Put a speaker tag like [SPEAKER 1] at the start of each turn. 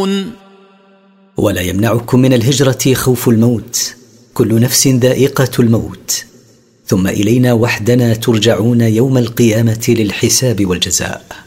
[SPEAKER 1] تخافون.
[SPEAKER 2] ولا يمنعكم من الهجرة خوف الموت، كل نفس ذائقة الموت، ثم إلينا وحدنا ترجعون يوم القيامة للحساب والجزاء.